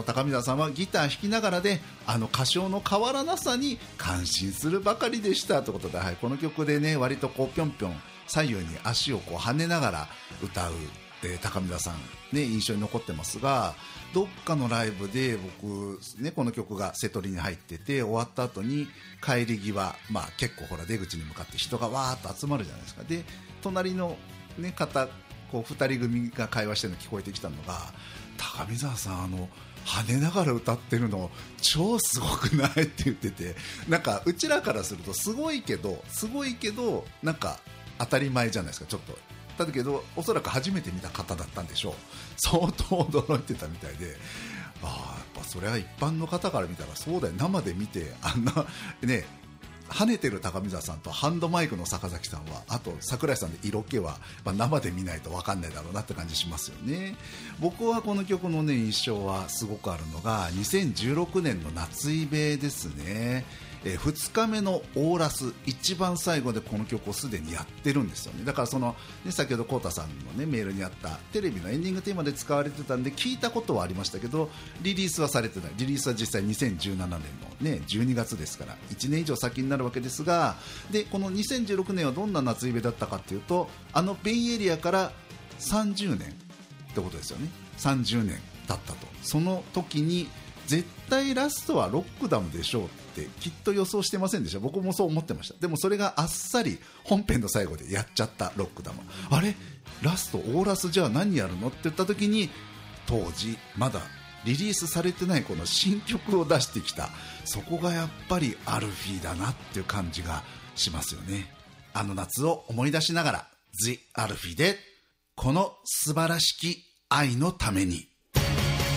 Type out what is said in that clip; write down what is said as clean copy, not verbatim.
高見沢さんはギター弾きながらで歌唱の変わらなさに感心するばかりでしたということで、はい、この曲でね割とこうぴょんぴょん左右に足をこう跳ねながら歌う、高見沢さん、ね、印象に残ってますが、どっかのライブで僕、ね、この曲がセトリに入ってて終わった後に帰り際、結構ほら出口に向かって人がわーっと集まるじゃないですか。で隣の、ね、方こう2人組が会話してるの聞こえてきたのが、高見沢さん跳ねながら歌ってるの超すごくないって言ってて、なんかうちらからするとすごいけどなんか当たり前じゃないですか。ちょっとだけどおそらく初めて見た方だったんでしょう。相当驚いてたみたいで、やっぱそれは一般の方から見たらそうだよ、生で見てあんなね跳ねてる高見沢さんとハンドマイクの坂崎さんは、あと桜井さんで色気は、生で見ないと分かんないだろうなって感じしますよね。僕はこの曲の、ね、印象はすごくあるのが2016年の夏イベですね。2日目のオーラス一番最後でこの曲をすでにやってるんですよね。だから先ほどコウタさんの、ね、メールにあったテレビのエンディングテーマで使われてたんで聞いたことはありましたけど、リリースはされてない。リリースは実際2017年の、ね、12月ですから1年以上先になるわけですが、でこの2016年はどんな夏イベだったかというと、ベイエリアから30年ってことですよね。30年経ったと。その時に絶対ラストはロックダウンでしょうってきっと予想してませんでした。僕もそう思ってました。でもそれがあっさり本編の最後でやっちゃったロックダウン。あれラストオーラスじゃあ何やるのって言った時に、当時まだリリースされてないこの新曲を出してきた。そこがやっぱりアルフィーだなっていう感じがしますよね。あの夏を思い出しながら The アルフィーでこの素晴らしき愛のために。